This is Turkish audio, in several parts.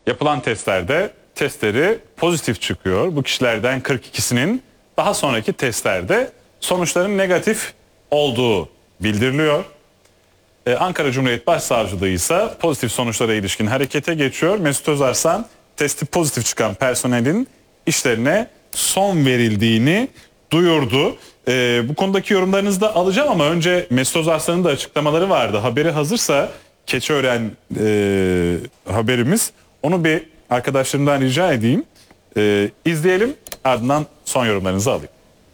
Yapılan testlerde testleri pozitif çıkıyor. Bu kişilerden 42'sinin daha sonraki testlerde sonuçların negatif olduğu bildiriliyor. Ankara Cumhuriyet Başsavcılığı ise pozitif sonuçlara ilişkin harekete geçiyor. Mesut Özarslan testi pozitif çıkan personelin işlerine son verildiğini duyurdu. Bu konudaki yorumlarınızı da alacağım ama önce Mesut Özarslan'ın da açıklamaları vardı. Haberi hazırsa Keçiören haberimiz. Onu bir arkadaşlarımdan rica edeyim. İzleyelim, ardından son yorumlarınızı alayım.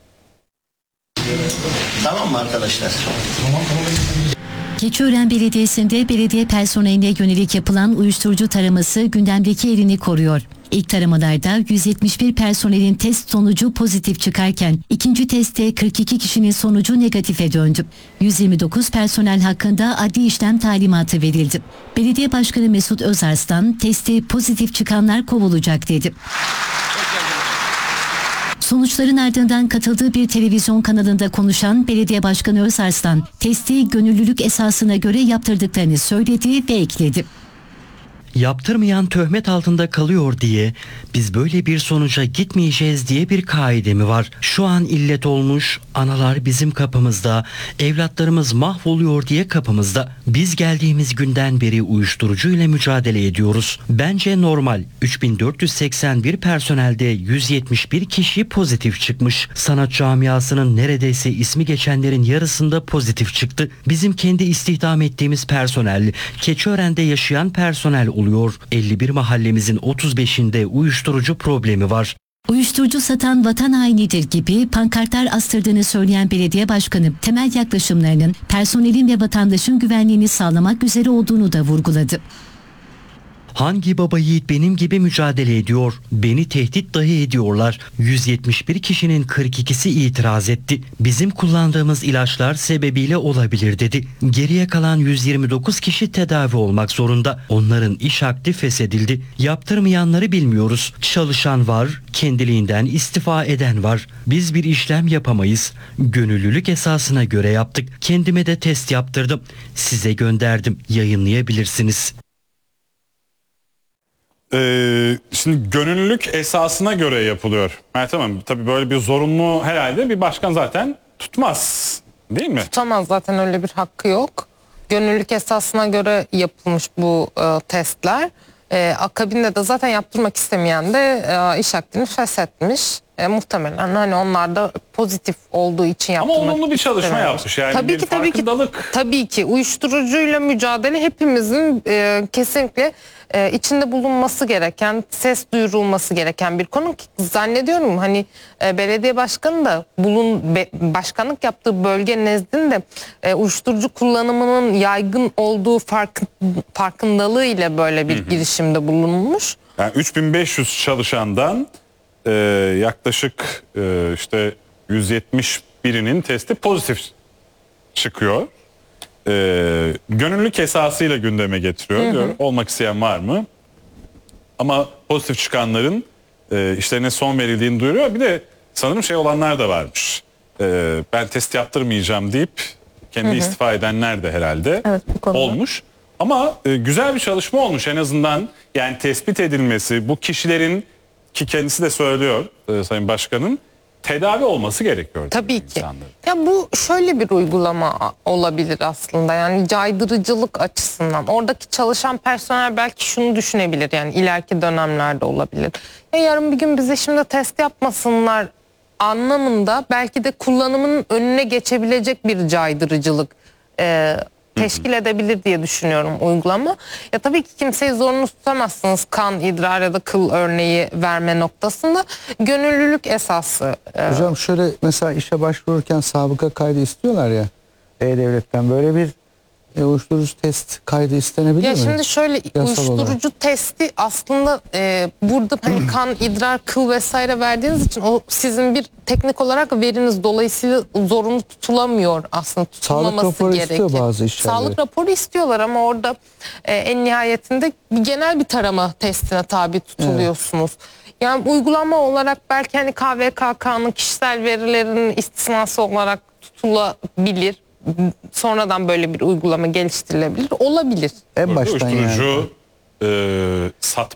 Tamam mı arkadaşlar? Keçiören Belediyesi'nde belediye personeline yönelik yapılan uyuşturucu taraması gündemdeki yerini koruyor. İlk taramalarda 171 personelin test sonucu pozitif çıkarken ikinci testte 42 kişinin sonucu negatife döndü. 129 personel hakkında adli işlem talimatı verildi. Belediye Başkanı Mesut Özarslan testi pozitif çıkanlar kovulacak dedi. Sonuçların ardından katıldığı bir televizyon kanalında konuşan Belediye Başkanı Özarslan, testi gönüllülük esasına göre yaptırdıklarını söyledi ve ekledi. Yaptırmayan töhmet altında kalıyor diye biz böyle bir sonuca gitmeyeceğiz diye bir kaide mi var? Şu an illet olmuş, analar bizim kapımızda, evlatlarımız mahvoluyor diye kapımızda. Biz geldiğimiz günden beri uyuşturucu ile mücadele ediyoruz. Bence normal. 3481 personelde 171 kişi pozitif çıkmış. Sanat camiasının neredeyse ismi geçenlerin yarısında pozitif çıktı. Bizim kendi istihdam ettiğimiz personel, Keçiören'de yaşayan personel oluyor. 51 mahallemizin 35'inde uyuşturucu problemi var. Uyuşturucu satan vatan hainidir gibi pankartlar astırdığını söyleyen belediye başkanı temel yaklaşımlarının personelin ve vatandaşın güvenliğini sağlamak üzere olduğunu da vurguladı. Hangi baba yiğit benim gibi mücadele ediyor? Beni tehdit dahi ediyorlar. 171 kişinin 42'si itiraz etti. Bizim kullandığımız ilaçlar sebebiyle olabilir dedi. Geriye kalan 129 kişi tedavi olmak zorunda. Onların iş akdi feshedildi. Yaptırmayanları bilmiyoruz. Çalışan var, kendiliğinden istifa eden var. Biz bir işlem yapamayız. Gönüllülük esasına göre yaptık. Kendime de test yaptırdım. Size gönderdim. Yayınlayabilirsiniz. Şimdi gönüllülük esasına göre yapılıyor. Tamam, tabii böyle bir zorunlu herhalde bir başkan zaten tutmaz, değil mi? Tutamaz, zaten öyle bir hakkı yok. Gönüllülük esasına göre yapılmış bu testler. Akabinde de zaten yaptırmak istemeyen de iş akdini feshetmiş. Muhtemelen hani onlar da pozitif olduğu için yaptırmak Ama olumlu bir çalışma istemiyor. yapmış yani, tabii bir ki, farkındalık. Tabii ki uyuşturucuyla mücadele hepimizin kesinlikle içinde bulunması gereken, ses duyurulması gereken bir konu. Zannediyorum hani belediye başkanı da başkanlık yaptığı bölge nezdinde uyuşturucu kullanımının yaygın olduğu farkındalığıyla böyle bir girişimde bulunmuş. Yani 3500 çalışandan yaklaşık işte 171'inin testi pozitif çıkıyor. Gönüllülük esasıyla gündeme getiriyor. Diyor, olmak isteyen var mı? Ama pozitif çıkanların işlerine son verildiğini duyuruyor. Bir de sanırım şey olanlar da varmış. Ben test yaptırmayacağım deyip kendi istifa edenler de herhalde olmuş. Ama güzel bir çalışma olmuş en azından. Yani tespit edilmesi, bu kişilerin, ki kendisi de söylüyor Sayın Başkan'ın, tedavi olması gerekiyor. Tabii ki. Ya bu şöyle bir uygulama olabilir aslında, yani caydırıcılık açısından. Oradaki çalışan personel belki şunu düşünebilir, yani ileriki dönemlerde olabilir. Ya yarın bir gün bize şimdi test yapmasınlar anlamında belki de kullanımın önüne geçebilecek bir caydırıcılık teşkil edebilir diye düşünüyorum uygulama. Ya tabii ki kimseyi zorunlu tutamazsınız kan, idrar ya da kıl örneği verme noktasında. Gönüllülük esası. Hocam şöyle, mesela işe başvururken sabıka kaydı istiyorlar ya E-Devlet'ten, böyle bir uyuşturucu test kaydı istenebilir ya mi? Şimdi şöyle, Yasal uyuşturucu testi aslında burada hani kan, idrar, kıl vesaire verdiğiniz için o sizin bir teknik olarak veriniz, dolayısıyla zorunlu tutulamıyor aslında, tutulmaması Sağlık raporu gerekir. istiyor bazı işler. Sağlık raporu istiyorlar ama orada en nihayetinde genel bir tarama testine tabi tutuluyorsunuz. Yani uygulama olarak belki hani KVKK'nın kişisel verilerinin istisnası olarak tutulabilir. Sonradan böyle bir uygulama geliştirilebilir. Olabilir. En baştan Uyuşturucu yani. satma